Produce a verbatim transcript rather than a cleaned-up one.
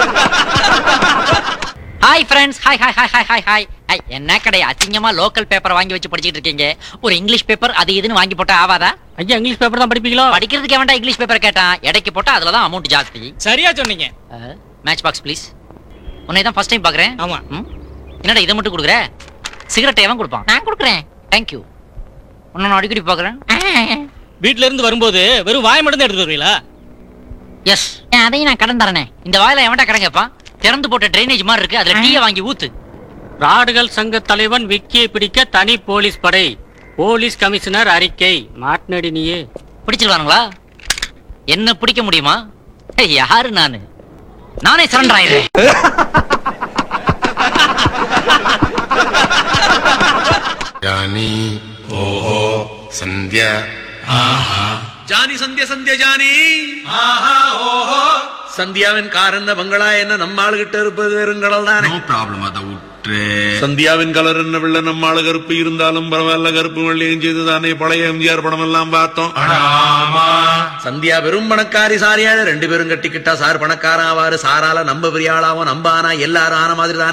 Hi friends, hi hi hi hi hi hi hi. என்ன கடை அசிங்கமா லோக்கல் பேப்பர் வாங்கி வச்சு படிச்சிட்டு இருக்கீங்க? ஒரு இங்கிலீஷ் பேப்பர் அது இதுன்னு வாங்கி போட்டா ஆவாதா? ஐயா இங்கிலீஷ் பேப்பர் தான் படிப்பீங்களா? படிக்கிறதுக்கு வேண்டாம் இங்கிலீஷ் பேப்பர் கேட்டான். எடைக்கு போட்டா அதுல தான் அமௌண்ட் ஜாஸ்தி. சரியா சொன்னீங்க. Match box please. உன்னை தான் ஃபர்ஸ்ட் டைம் பாக்குறேன். ஆமா. என்னடா இதை மட்டும் கொடுக்குற? சிகரெட் எவன் கொடுப்பான்? நான் கொடுக்குறேன். தேங்க்யூ. உன்னை நான் அடிக்கடி பாக்குறேன். வீட்ல இருந்து வரும்போது வெறும் வாய் மட்டும் தான் எடுத்து வருவீங்களா? எஸ், அதையும் நான் கடன் தரேனே. இந்த வாயில எவன்டா கடன் கேட்பான்? திறந்து போட்ட ட்ரைனேஜ் மாதிரி இருக்கு, அதுல டீயை வாங்கி ஊத்து. ராடுகள் சங்க தலைவன் விக்கியை பிடிக்க தனி போலீஸ் படை. போலீஸ் கமிஷனர் அறிக்கை. மாட்னடி நீயே. பிடிச்சிருவானுங்களா? என்ன பிடிக்க முடியுமா? யாரு நானு? நானே சரண்டர் ஆயிடுறேன். जानी ओहो संध्या आहा ಜಾನಿ ಸಂಧ್ಯಾ ಸಂಧ್ಯಾ ಜಾನಿ ಆಹಾ ಓಹೋ சந்தியாவின் கார் என்ன பங்களா என்ன நம்ம ஆளுகிட்ட இருப்பது வெறுங்கடல் தானே. नो प्रॉब्लम அத உற்று சந்தியாவின் கலர் என்ன வெள்ள நம்ம ஆளு கருப்பு இருந்தாலும் பரவாயில்ல, கருப்பு வெள்ளையும் செய்து தானே பழைய எம்ஜிஆர் படம் எல்லாம் பார்த்தோம். சந்தியா வெறும் பணக்காரி சாரியான ரெண்டு பேரும் கட்டிக்கிட்டா சார் பணக்காரன் ஆவாரு, சாரால நம்ம பெரிய ஆளாவும் நம்பானா எல்லாரும் ஆன மாதிரி தானே.